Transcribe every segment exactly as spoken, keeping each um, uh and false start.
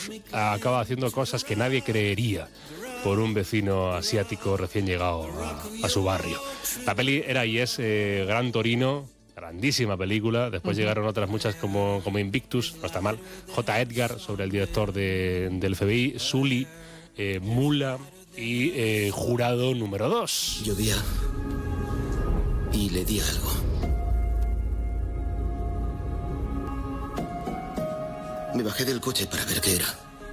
acaba haciendo cosas que nadie creería por un vecino asiático recién llegado a, a su barrio. La peli era y es eh, Gran Torino, grandísima película. Después uh-huh. llegaron otras muchas como, como Invictus, no está mal, J. Edgar, sobre el director de, del F B I, Sully, eh, Mula y eh, Jurado número dos. Llovía y le di algo. Me bajé del coche para ver qué era.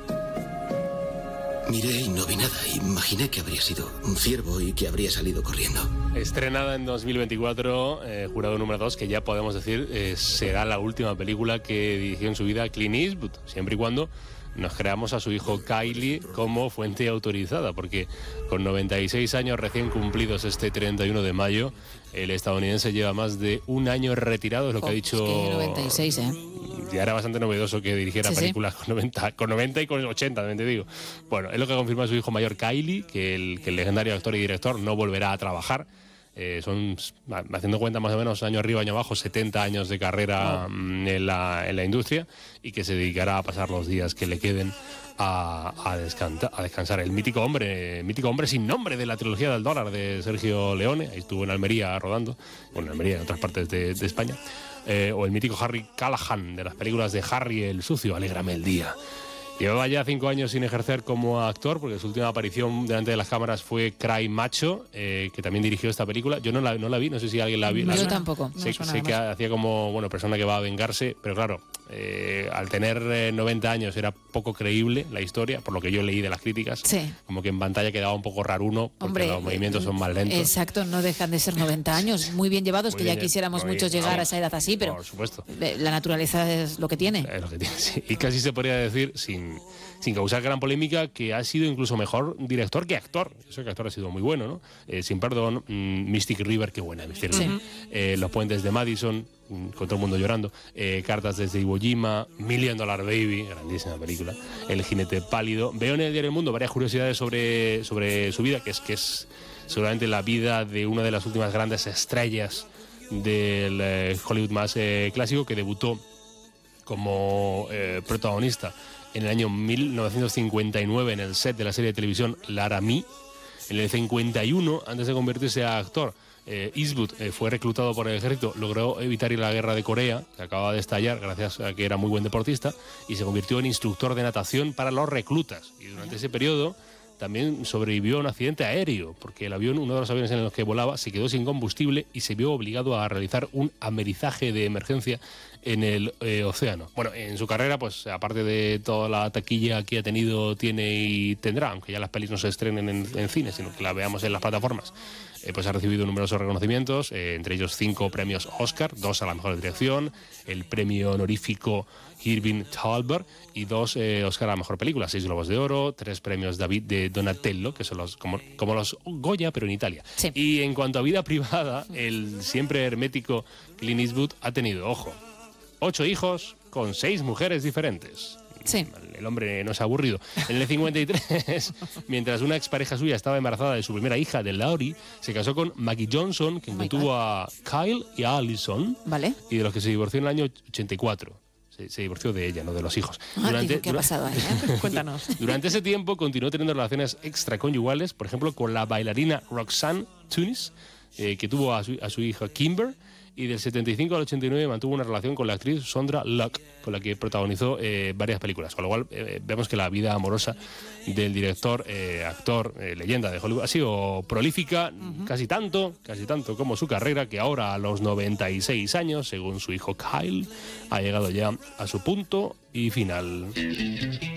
Miré y no vi nada. Imaginé que habría sido un ciervo y que habría salido corriendo. Estrenada en dos mil veinticuatro, eh, Jurado número dos, que ya podemos decir eh, será la última película que dirigió en su vida Clint Eastwood, siempre y cuando nos creamos a su hijo Kylie como fuente autorizada, porque con noventa y seis años recién cumplidos este treinta y uno de mayo, el estadounidense lleva más de un año retirado, es lo oh, que ha dicho... Es que noventa y seis, ¿eh? Ya era bastante novedoso que dirigiera sí, películas sí. Con, noventa, con noventa y con ochenta, también te digo. Bueno, es lo que confirma su hijo mayor Kylie, que el, que el legendario actor y director no volverá a trabajar. Eh, son, haciendo cuenta más o menos, año arriba, año abajo, setenta años de carrera oh. en, la, en la industria, y que se dedicará a pasar los días que le queden a, a, descansa, a descansar. El mítico hombre, mítico hombre sin nombre de la trilogía del dólar de Sergio Leone, ahí estuvo en Almería rodando, bueno, en Almería, en otras partes de, de España, eh, o el mítico Harry Callahan de las películas de Harry el Sucio, Alégrame el día. Llevaba ya cinco años sin ejercer como actor, porque su última aparición delante de las cámaras fue Cry Macho, eh, que también dirigió esta película. Yo no la, no la vi, no sé si alguien la vio. No, yo la tampoco. Sé, no sé que hacía como, bueno, persona que va a vengarse, pero claro, eh, al tener eh, noventa años era poco creíble la historia, por lo que yo leí de las críticas. Sí. Como que en pantalla quedaba un poco raruno, porque Hombre, los movimientos son más lentos. Exacto, no dejan de ser noventa años, muy bien llevados, muy que bien, ya quisiéramos muy muchos bien, llegar vamos, a esa edad así, pero por supuesto. La naturaleza es lo que tiene. Es lo que tiene, sí. Y casi se podría decir, sin... sin causar gran polémica, que ha sido incluso mejor director que actor. Eso que actor ha sido muy bueno, ¿no? Eh, Sin Perdón, mmm, Mystic River, qué buena, me hicieron. Sí. Eh, Los Puentes de Madison, mmm, con todo el mundo llorando. Eh, Cartas desde Iwo Jima, Million Dollar Baby, grandísima película. El Jinete Pálido. Veo en el diario El Mundo varias curiosidades sobre, sobre su vida, que es, que es seguramente la vida de una de las últimas grandes estrellas del eh, Hollywood más eh, clásico, que debutó como eh, protagonista en el año mil novecientos cincuenta y nueve en el set de la serie de televisión Laramie. En el cincuenta y uno, antes de convertirse a actor, eh, Eastwood eh, fue reclutado por el ejército, logró evitar ir a la guerra de Corea, que acababa de estallar gracias a que era muy buen deportista, y se convirtió en instructor de natación para los reclutas. Y durante ese periodo también sobrevivió a un accidente aéreo, porque el avión, uno de los aviones en los que volaba, se quedó sin combustible y se vio obligado a realizar un amerizaje de emergencia en el eh, océano. Bueno, en su carrera, pues aparte de toda la taquilla que ha tenido, tiene y tendrá, aunque ya las pelis no se estrenen en, en cine, sino que la veamos en las plataformas, eh, pues ha recibido numerosos reconocimientos, eh, entre ellos cinco premios Oscar, dos a la mejor dirección, el premio honorífico Irving Thalberg y dos eh, Oscar a la mejor película, seis Globos de Oro, tres premios David de Donatello, que son los como, como los Goya, pero en Italia. Sí. Y en cuanto a vida privada, el siempre hermético Clint Eastwood ha tenido, ojo, ocho hijos con seis mujeres diferentes. Sí. El hombre no es aburrido. En el cincuenta y tres, mientras una expareja suya estaba embarazada de su primera hija, de Laurie, se casó con Maggie Johnson, quien oh tuvo a Kyle y a Allison, ¿vale? Y de los que se divorció en el año ochenta y cuatro. Se, se divorció de ella, no de los hijos. Ah, Durante, ¿qué ha pasado ahí? ¿Eh? Cuéntanos. Durante ese tiempo continuó teniendo relaciones extraconyugales, por ejemplo, con la bailarina Roxanne Tunis, eh, que tuvo a su, a su hija Kimber, y del setenta y cinco al ochenta y nueve mantuvo una relación con la actriz Sondra Luck, con la que protagonizó eh, varias películas. Con lo cual eh, vemos que la vida amorosa del director, eh, actor, eh, leyenda de Hollywood ha sido prolífica, uh-huh. casi tanto, casi tanto como su carrera, que ahora a los noventa y seis años, según su hijo Kyle, ha llegado ya a su punto y final.